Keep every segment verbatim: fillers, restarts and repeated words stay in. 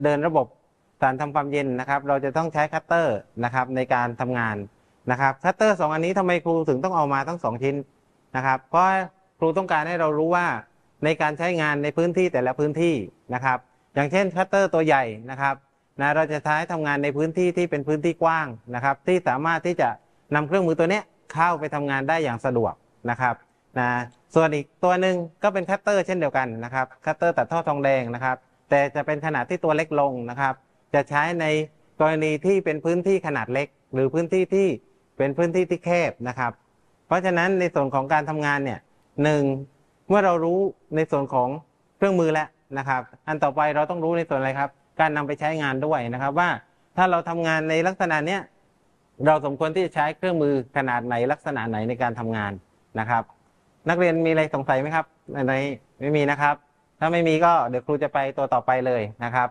เดินระบบสารทำความเย็นนะครับเราจะต้องใช้คัตเตอร์นะครับในการทำงานนะครับคัตเตอร์สองอันนี้ทำไมครูถึงต้องเอามาทั้งสองชิ้นนะครับเพราะครูต้องการให้เรารู้ว่าในการใช้งานในพื้นที่แต่ละพื้นที่นะครับอย่างเช่นคัตเตอร์ตัวใหญ่นะครับนะเราจะใช้ทำงานในพื้นที่ที่เป็นพื้นที่กว้างนะครับที่สามารถที่จะนำเครื่องมือตัวนี้เข้าไปทำงานได้อย่างสะดวกนะครับนะส่วนอีกตัวหนึ่งก็เป็นคัตเตอร์เช่นเดียวกันนะครับคัตเตอร์ตัดท่อทองแดงนะครับแต่จะเป็นขนาดที่ตัวเล็กลงนะครับจะใช้ในกรณีที่เป็นพื้นที่ขนาดเล็กหรือพื้นที่ที่เป็นพื้นที่ที่แคบนะครับเพราะฉะนั้นในส่วนของการทำงานเนี่ยหนึ่งเมื่อเรารู้ในส่วนของเครื่องมือแล้วนะครับอันต่อไปเราต้องรู้ในส่วนอะไรครับการนำไปใช้งานด้วยนะครับว่าถ้าเราทำงานในลักษณะเนี้ยเราสมควรที่จะใช้เครื่องมือขนาดไหนลักษณะไหนในการทำงานนะครับนักเรียนมีอะไรสงสัยไหมครับในไม่มีนะครับถ้าไม่มีก็เดี๋ยวครูจะไปตัวต่อไปเลยนะครับ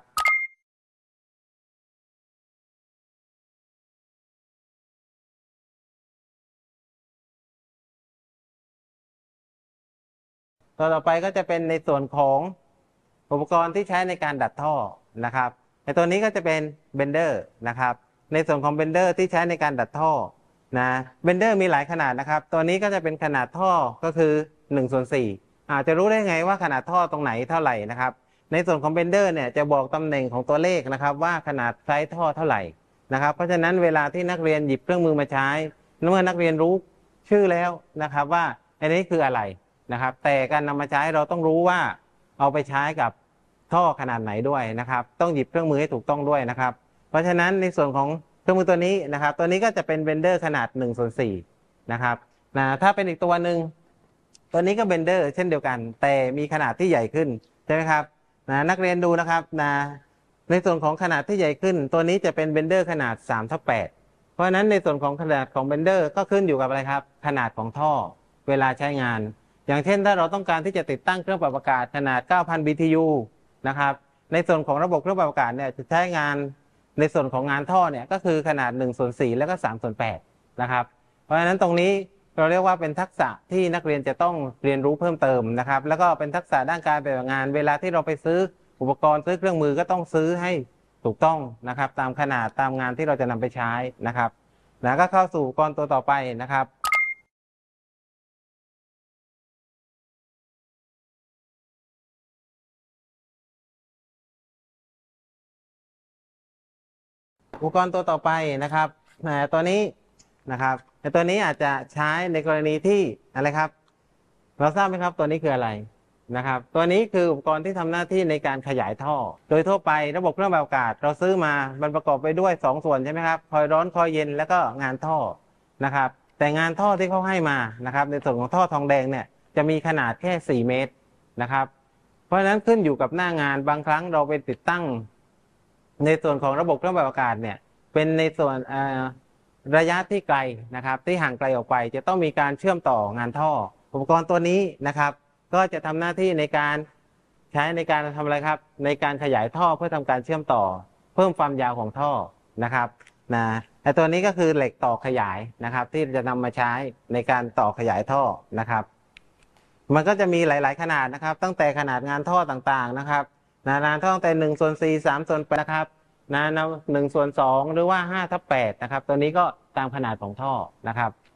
ตัวต่อไปก็จะเป็นในส่วนของอุปกรณ์ที่ใช้ในการดัดท่อนะครับในตัวนี้ก็จะเป็นเบนเดอร์นะครับในส่วนของเบนเดอร์ที่ใช้ในการดัดท่อนะเบนเดอร์มีหลายขนาดนะครับตัวนี้ก็จะเป็นขนาดท่อก็คือหนึ่งส่วนสี่อาจจะรู้ได้ไงว่าขนาดท่อตรงไหนเท่าไหร่นะครับในส่วนของเบนเดอร์เนี่ยจะบอกตำแหน่งของตัวเลขนะครับว่าขนาดไซส์ท่อเท่าไหร่นะครับเพราะฉะนั้นเวลาที่นักเรียนหยิบเครื่องมือมาใช้เมื่อนักเรียนรู้ชื่อแล้วนะครับว่าอันนี้คืออะไรนะครับแต่การนำมาใช้เราต้องรู้ว่าเอาไปใช้กับท่อขนาดไหนด้วยนะครับต้องหยิบเครื่องมือให้ถูกต้องด้วยนะครับเพราะฉะนั้นในส่วนของเครื่องมือตัวนี้นะครับตัวนี้ก็จะเป็นเบนเดอร์ขนาดหนึ่งส่วนสี่นะครับนะถ้าเป็นอีกตัวหนึ่งตัวนี้ก็เบนเดอร์เช่นเดียวกันแต่มีขนาดที่ใหญ่ขึ้นใช่ไหมครับนะนักเรียนดูนะครับนะในส่วนของขนาดที่ใหญ่ขึ้นตัวนี้จะเป็นเบนเดอร์ขนาดสามทับแปดเพราะฉะนั้นในส่วนของขนาดของเบนเดอร์ก็ขึ้นอยู่กับอะไรครับขนาดของท่อเวลาใช้งานอย่างเช่นถ้าเราต้องการที่จะติดตั้งเครื่องปรับอากาศขนาด เก้าพัน บี ที ยู นะครับในส่วนของระบบเครื่องปรับอากาศเนี่ยจะใช้งานในส่วนของงานท่อเนี่ยก็คือขนาดหนึ่งส่วนสี่แล้วก็สามส่วนแปดนะครับเพราะฉะนั้นตรงนี้เราเรียกว่าเป็นทักษะที่นักเรียนจะต้องเรียนรู้เพิ่มเติมนะครับแล้วก็เป็นทักษะด้านการปฏิบัติงานเวลาที่เราไปซื้ออุปกรณ์ซื้อเครื่องมือก็ต้องซื้อให้ถูกต้องนะครับตามขนาดตามงานที่เราจะนำไปใช้นะครับแล้วก็เข้าสู่อุปกรณ์ตัวต่อไปนะครับอุปกรณ์ตัวต่อไปนะครับตัวนี้นะครับแต่ตัวนี้อาจจะใช้ในกรณีที่อะไรครับเราทราบไหมครับตัวนี้คืออะไรนะครับตัวนี้คืออุปกรณ์ที่ทำหน้าที่ในการขยายท่อโดยทั่วไประบบเครื่องปรับอากาศเราซื้อมามันประกอบไปด้วยสองส่วนใช่ไหมครับคอยร้อนคอยเย็นแล้วก็งานท่อนะครับแต่งานท่อที่เขาให้มานะครับในส่วนของท่อทองแดงเนี่ยจะมีขนาดแค่สี่เมตรนะครับเพราะฉะนั้นขึ้นอยู่กับหน้างานบางครั้งเราไปติดตั้งในส่วนของระบบเครื่องปรับอากาศเนี่ยเป็นในส่วนระยะที่ไกลนะครับที่ห่างไกลออกไปจะต้องมีการเชื่อมต่องานท่ออุปกรณ์ตัวนี้นะครับก็จะทำหน้าที่ในการใช้ในการทำอะไรครับในการขยายท่อเพื่อทำการเชื่อมต่อเพิ่มความยาวของท่อนะครับนะแต่ตัวนี้ก็คือเหล็กต่อขยายนะครับที่จะนำมาใช้ในการต่อขยายท่อนะครับมันก็จะมีหลายๆขนาดนะครับตั้งแต่ขนาดงานท่อต่างๆนะครับนะงานท่อตั้งแต่หนึ่งส่วนสี่สามส่วนแปดนะครับนะหนึ่งส่วนสองหรือว่าห้าทับแปดนะครับตัวนี้ก็ตามขนาดของท่อนะครับ